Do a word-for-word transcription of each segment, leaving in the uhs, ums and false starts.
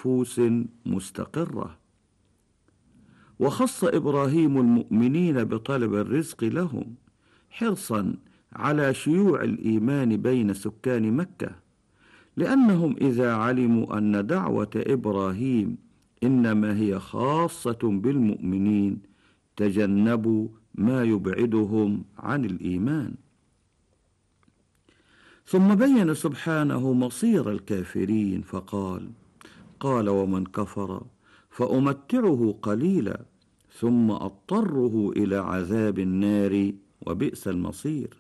نفوس مستقرة. وخص إبراهيم المؤمنين بطلب الرزق لهم حرصا على شيوع الإيمان بين سكان مكة، لأنهم إذا علموا أن دعوة إبراهيم إنما هي خاصة بالمؤمنين تجنبوا ما يبعدهم عن الإيمان. ثم بين سبحانه مصير الكافرين فقال: قال ومن كفر فأمتعه قليلا ثم أضطره إلى عذاب النار وبئس المصير.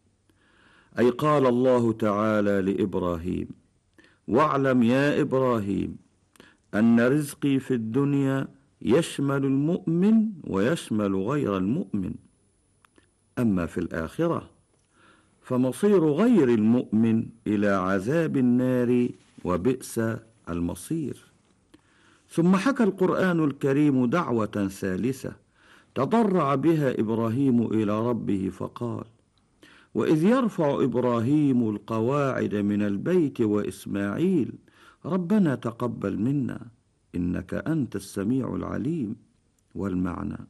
أي قال الله تعالى لإبراهيم: واعلم يا إبراهيم أن رزقي في الدنيا يشمل المؤمن ويشمل غير المؤمن، أما في الآخرة فمصير غير المؤمن إلى عذاب النار وبئس المصير. ثم حكى القرآن الكريم دعوة ثالثة تضرع بها إبراهيم إلى ربه فقال: وإذ يرفع إبراهيم القواعد من البيت وإسماعيل ربنا تقبل منا إنك أنت السميع العليم. والمعنى: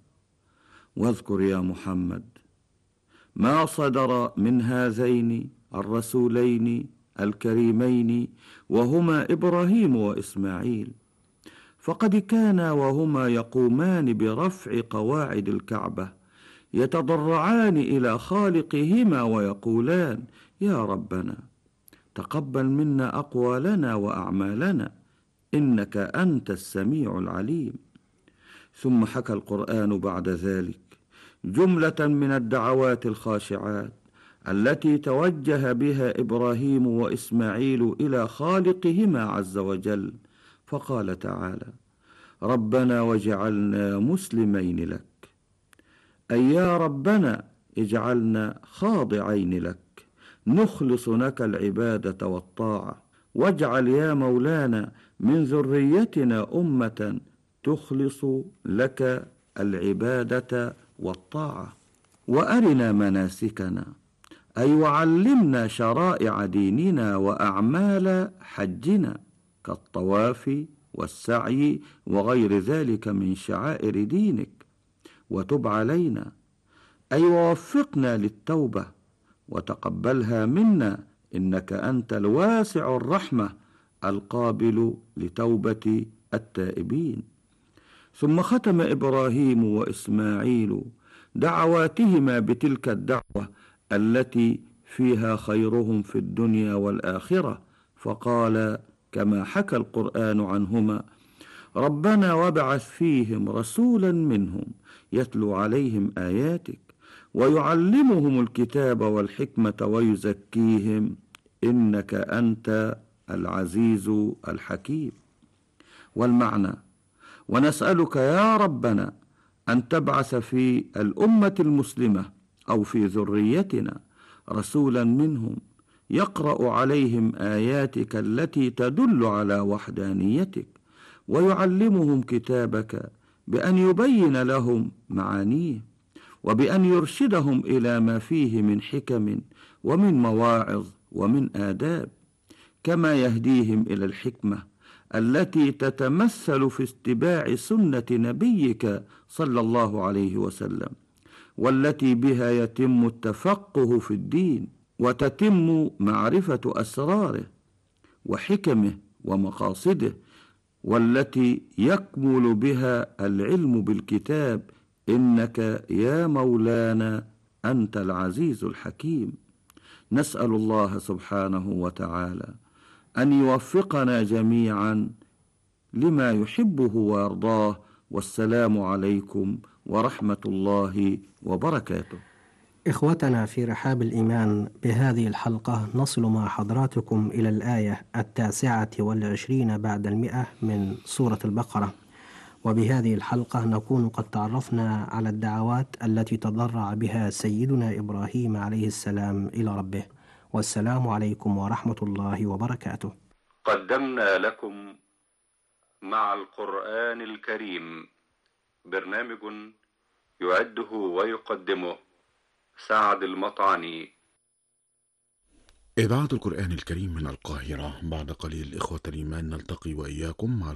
واذكر يا محمد ما صدر من هذين الرسولين الكريمين وهما إبراهيم وإسماعيل، فقد كانا وهما يقومان برفع قواعد الكعبة يتضرعان إلى خالقهما ويقولان: يا ربنا تقبل منا أقوالنا وأعمالنا إنك أنت السميع العليم. ثم حكى القرآن بعد ذلك جملة من الدعوات الخاشعات التي توجه بها إبراهيم وإسماعيل إلى خالقهما عز وجل، فقال تعالى: ربنا واجعلنا مسلمين لك، أي يا ربنا اجعلنا خاضعين لك نخلص لك العبادة والطاعة، واجعل يا مولانا من ذريتنا أمة تخلص لك العبادة والطاعة، وأرنا مناسكنا، أي وعلمنا شرائع ديننا وأعمال حجنا كالطواف والسعي وغير ذلك من شعائر دينك، وتب علينا، أي ووفقنا للتوبة وتقبلها منا إنك أنت الواسع الرحمة القابل لتوبة التائبين. ثم ختم إبراهيم وإسماعيل دعواتهما بتلك الدعوة التي فيها خيرهم في الدنيا والآخرة، فقال كما حكى القرآن عنهما: ربنا وابعث فيهم رسولا منهم يتلو عليهم آياتك ويعلمهم الكتاب والحكمة ويزكيهم إنك أنت العزيز الحكيم. والمعنى: ونسألك يا ربنا أن تبعث في الأمة المسلمة أو في ذريتنا رسولا منهم يقرأ عليهم آياتك التي تدل على وحدانيتك ويعلمهم كتابك بأن يبين لهم معانيه وبأن يرشدهم إلى ما فيه من حكم ومن مواعظ ومن آداب، كما يهديهم إلى الحكمة التي تتمثل في اتباع سنة نبيك صلى الله عليه وسلم، والتي بها يتم التفقه في الدين وتتم معرفة أسراره وحكمه ومقاصده، والتي يكمل بها العلم بالكتاب إنك يا مولانا أنت العزيز الحكيم. نسأل الله سبحانه وتعالى أن يوفقنا جميعا لما يحبه ويرضاه، والسلام عليكم ورحمة الله وبركاته. إخوتنا في رحاب الإيمان، بهذه الحلقة نصل مع حضراتكم إلى الآية التاسعة والعشرين بعد المئة من سورة البقرة، وبهذه الحلقة نكون قد تعرفنا على الدعوات التي تضرع بها سيدنا إبراهيم عليه السلام إلى ربه. والسلام عليكم ورحمة الله وبركاته. قدمنا لكم مع القرآن الكريم برنامج يعده ويقدمه سعد المطعني. إذاعة القرآن الكريم من القاهرة. بعد قليل إخوة الإيمان نلتقي وإياكم مع